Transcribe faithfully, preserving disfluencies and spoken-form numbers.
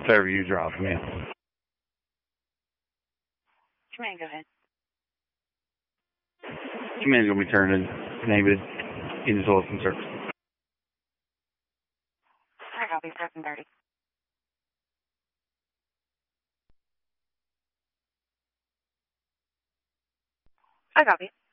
whatever you drop, man. Command, go ahead. Command's going to be turned negative in his Wilson service. I copy, seven thirty. I copy.